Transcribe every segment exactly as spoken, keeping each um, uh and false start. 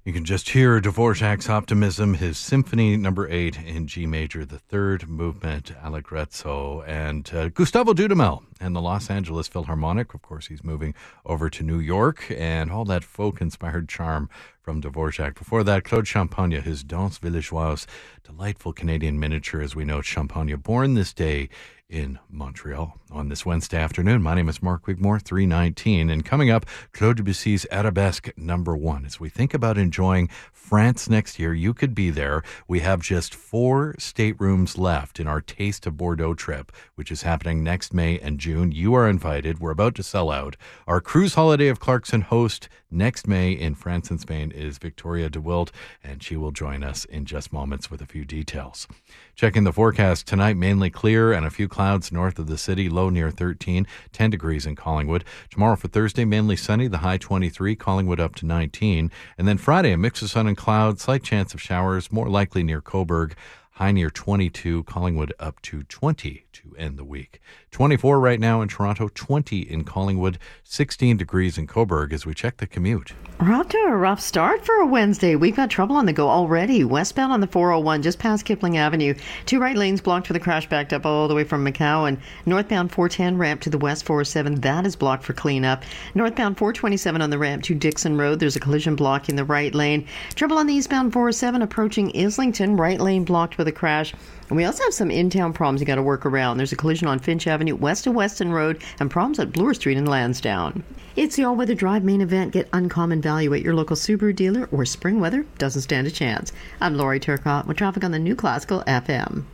You can just hear Dvorak's optimism, his Symphony Number Eight in G major, the third movement, Allegretto, and uh, Gustavo Dudamel and the Los Angeles Philharmonic. Of course, he's moving over to New York, and all that folk-inspired charm from Dvorak. Before that, Claude Champagne, his Danse Villageoise, delightful Canadian miniature, as we know, Champagne, born this day in Montreal on this Wednesday afternoon. My name is Mark Wigmore, three nineteen, and coming up, Claude Debussy's Arabesque number one. As we think about enjoying France next year, you could be there. We have just four staterooms left in our Taste of Bordeaux trip, which is happening next May and June. You are invited. We're about to sell out. Our cruise holiday of Clarkson host next May in France and Spain is Victoria de Wilt, and she will join us in just moments with a few details. Checking the forecast tonight, mainly clear and a few clouds north of the city, low near thirteen, ten degrees in Collingwood. Tomorrow for Thursday, mainly sunny, the high twenty-three, Collingwood up to nineteen. And then Friday, a mix of sun and clouds, slight chance of showers, more likely near Cobourg. High near twenty-two, Collingwood up to twenty to end the week. twenty-four right now in Toronto, twenty in Collingwood, sixteen degrees in Cobourg as we check the commute. We're off to a rough start for a Wednesday. We've got trouble on the go already. Westbound on the four oh one, just past Kipling Avenue. Two right lanes blocked for the crash, backed up all the way from Macau. And northbound four ten ramp to the west four oh seven, that is blocked for cleanup. Northbound four twenty-seven on the ramp to Dixon Road, there's a collision block in the right lane. Trouble on the eastbound four oh seven approaching Islington, right lane blocked with a crash. And we also have some in-town problems you got to work around. There's a collision on Finch Avenue west of Weston Road and problems at Bloor Street in Lansdowne. It's the all-weather drive main event. Get uncommon value at your local Subaru dealer, or spring weather doesn't stand a chance. I'm Lori Turcotte with traffic on the new Classical F M.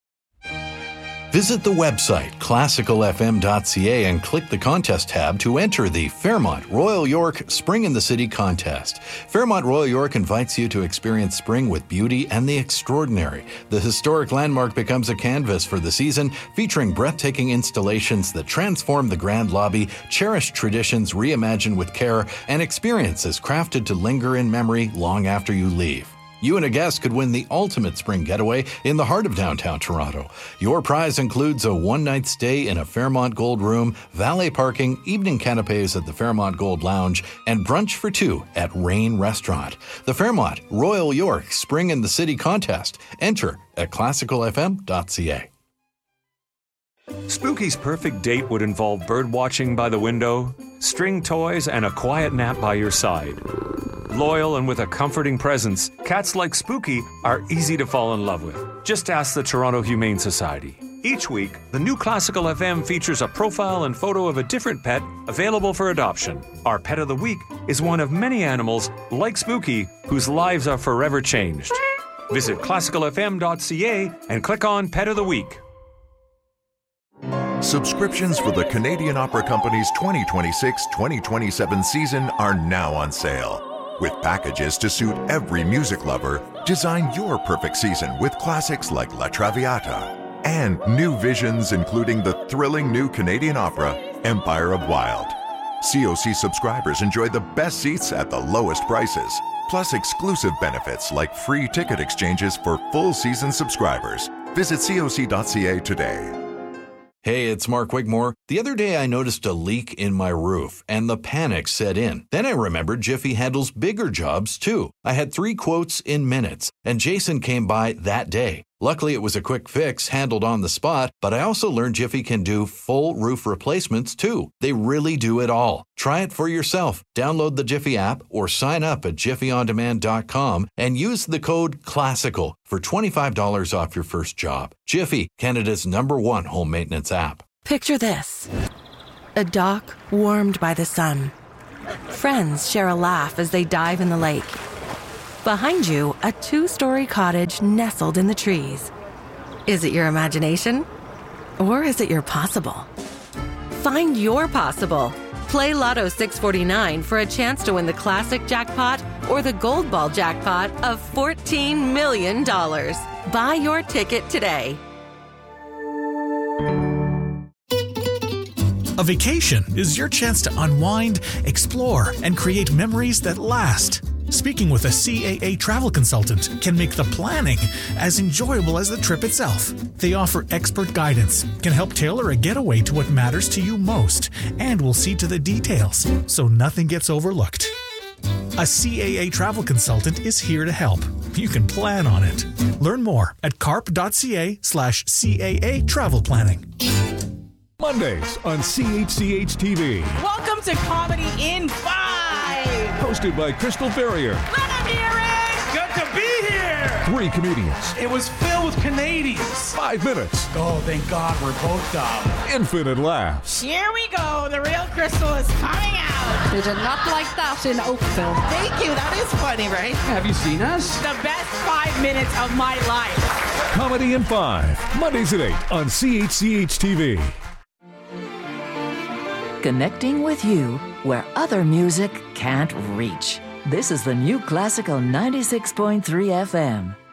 Visit the website classical f m dot c a and click the contest tab to enter the Fairmont Royal York Spring in the City contest. Fairmont Royal York invites you to experience spring with beauty and the extraordinary. The historic landmark becomes a canvas for the season, featuring breathtaking installations that transform the grand lobby, cherished traditions reimagined with care, and experiences crafted to linger in memory long after you leave. You and a guest could win the ultimate spring getaway in the heart of downtown Toronto. Your prize includes a one-night stay in a Fairmont Gold room, valet parking, evening canapes at the Fairmont Gold Lounge, and brunch for two at Rain Restaurant. The Fairmont Royal York Spring in the City contest. Enter at classical f m dot c a. Spooky's perfect date would involve bird watching by the window, string toys, and a quiet nap by your side. Loyal and with a comforting presence, cats like Spooky are easy to fall in love with. Just ask the Toronto Humane Society. Each week, the new Classical F M features a profile and photo of a different pet available for adoption. Our Pet of the Week is one of many animals, like Spooky, whose lives are forever changed. Visit classical f m dot c a and click on Pet of the Week. Subscriptions for the Canadian Opera Company's twenty twenty-six twenty twenty-seven season are now on sale. With packages to suit every music lover, design your perfect season with classics like La Traviata and new visions including the thrilling new Canadian opera, Empire of Wild. C O C subscribers enjoy the best seats at the lowest prices, plus exclusive benefits like free ticket exchanges for full season subscribers. Visit C O C dot c a today. Hey, it's Mark Wigmore. The other day I noticed a leak in my roof, and the panic set in. Then I remembered Jiffy handles bigger jobs, too. I had three quotes in minutes, and Jason came by that day. Luckily, it was a quick fix handled on the spot, but I also learned Jiffy can do full roof replacements, too. They really do it all. Try it for yourself. Download the Jiffy app or sign up at jiffy on demand dot com and use the code CLASSICAL for twenty-five dollars off your first job. Jiffy, Canada's number one home maintenance app. Picture this. A dock warmed by the sun. Friends share a laugh as they dive in the lake. Behind you, a two-story cottage nestled in the trees. Is it your imagination? Or is it your possible? Find your possible. Play Lotto six forty-nine for a chance to win the classic jackpot or the gold ball jackpot of fourteen million dollars. Buy your ticket today. A vacation is your chance to unwind, explore, and create memories that last. Speaking with a C A A travel consultant can make the planning as enjoyable as the trip itself. They offer expert guidance, can help tailor a getaway to what matters to you most, and will see to the details so nothing gets overlooked. A C A A travel consultant is here to help. You can plan on it. Learn more at carp.ca slash CAA travel planning. Mondays on C H C H T V. Welcome to Comedy in Five. Hosted by Crystal Ferrier. Let him hear it. Good to be here. Three comedians. It was filled with Canadians. Five minutes. Oh, thank God we're both dumb. Infinite laughs. Here we go. The real Crystal is coming out. They did not like that in Oakville. Thank you. That is funny, right? Have you seen us? The best five minutes of my life. Comedy in Five. Mondays at eight on C H C H T V. Connecting with you where other music can't reach. This is the New Classical ninety-six point three F M.